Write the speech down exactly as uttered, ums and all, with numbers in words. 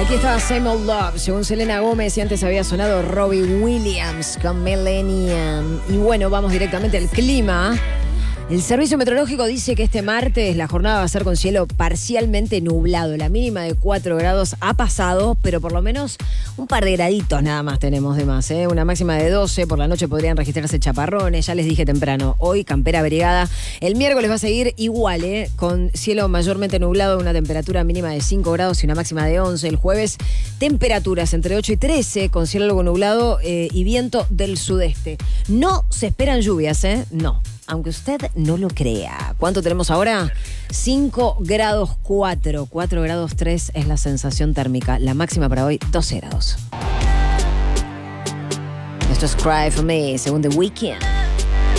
Aquí estaba Same Old Love, según Selena Gómez, y antes había sonado Robbie Williams con Millennium. Y bueno, vamos directamente al clima. El Servicio Meteorológico dice que este martes la jornada va a ser con cielo parcialmente nublado. La mínima de cuatro grados ha pasado, pero por lo menos un par de graditos nada más tenemos de más, ¿eh? Una máxima de doce, por la noche podrían registrarse chaparrones, ya les dije temprano, hoy campera abrigada. El miércoles va a seguir igual, ¿eh? Con cielo mayormente nublado, una temperatura mínima de cinco grados y una máxima de once. El jueves, temperaturas entre ocho y trece, con cielo algo nublado eh, y viento del sudeste. No se esperan lluvias, ¿eh? No. Aunque usted no lo crea. ¿Cuánto tenemos ahora? cinco grados cuatro. cuatro grados tres es la sensación térmica. La máxima para hoy, doce grados. Esto es Cry For Me, según The Weeknd.